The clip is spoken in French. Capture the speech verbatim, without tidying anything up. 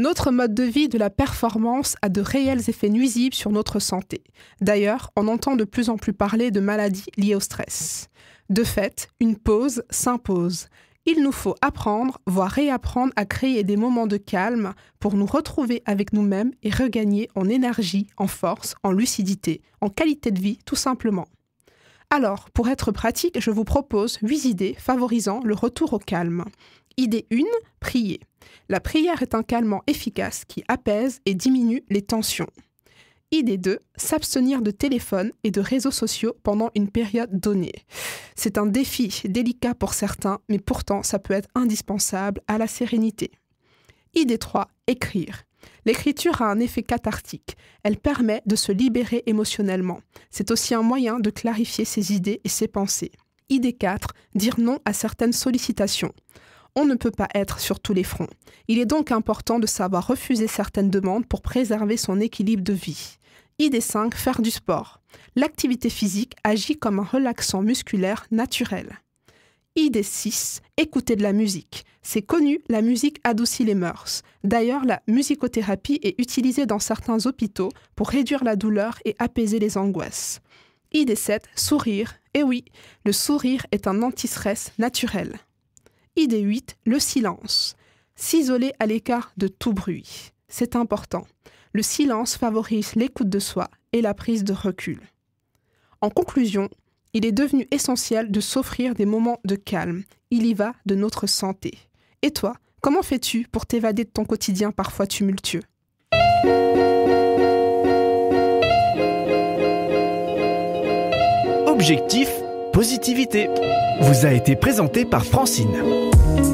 Notre mode de vie de la performance a de réels effets nuisibles sur notre santé. D'ailleurs, on entend de plus en plus parler de maladies liées au stress. De fait, une pause s'impose. Il nous faut apprendre, voire réapprendre à créer des moments de calme pour nous retrouver avec nous-mêmes et regagner en énergie, en force, en lucidité, en qualité de vie, tout simplement. Alors, pour être pratique, je vous propose huit idées favorisant le retour au calme. Idée un, prier. La prière est un calmant efficace qui apaise et diminue les tensions. Idée deux, s'abstenir de téléphone et de réseaux sociaux pendant une période donnée. C'est un défi délicat pour certains, mais pourtant ça peut être indispensable à la sérénité. Idée trois, écrire. L'écriture a un effet cathartique. Elle permet de se libérer émotionnellement. C'est aussi un moyen de clarifier ses idées et ses pensées. Idée quatre, dire non à certaines sollicitations. On ne peut pas être sur tous les fronts. Il est donc important de savoir refuser certaines demandes pour préserver son équilibre de vie. Idée cinq, faire du sport. L'activité physique agit comme un relaxant musculaire naturel. Idée six, écouter de la musique. C'est connu, la musique adoucit les mœurs. D'ailleurs, la musicothérapie est utilisée dans certains hôpitaux pour réduire la douleur et apaiser les angoisses. Idée sept, sourire. Et oui, le sourire est un anti-stress naturel. Idée huit, le silence. S'isoler à l'écart de tout bruit. C'est important. Le silence favorise l'écoute de soi et la prise de recul. En conclusion, il est devenu essentiel de s'offrir des moments de calme. Il y va de notre santé. Et toi, comment fais-tu pour t'évader de ton quotidien parfois tumultueux ? Objectif positivité vous a été présenté par Francine.